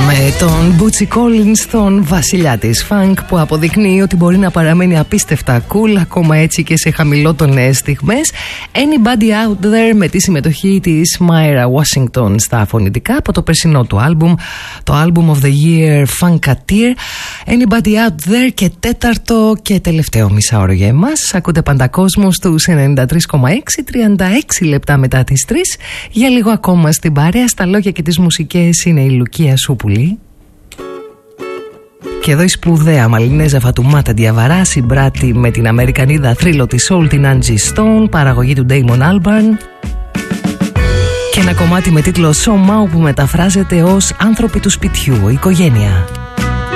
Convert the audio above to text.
Με τον Bootsy Collins, τον βασιλιά της funk, που αποδεικνύει ότι μπορεί να παραμένει απίστευτα cool ακόμα έτσι και σε χαμηλότονες στιγμές. Anybody Out There, με τη συμμετοχή της Myra Washington στα φωνητικά από το περσινό του άλμπουμ, το Album of the Year Funkateer. Anybody Out There, και τέταρτο και τελευταίο μισάωρο για εμάς. Ακούτε Παντακόσμο στους 93,6, 36 λεπτά μετά τις 3. Για λίγο ακόμα στην παρέα, στα λόγια και τις μουσικές είναι η Λουκία Σούπουλη. Και εδώ η σπουδαία Μαλινέζα Φατουμάτα Διαβαρά συμπράττει με την Αμερικανίδα θρύλο της soul, την Angie Stone, παραγωγή του Damon Albarn. Και ένα κομμάτι με τίτλο So Mau, που μεταφράζεται ως «Άνθρωποι του σπιτιού, οικογένεια».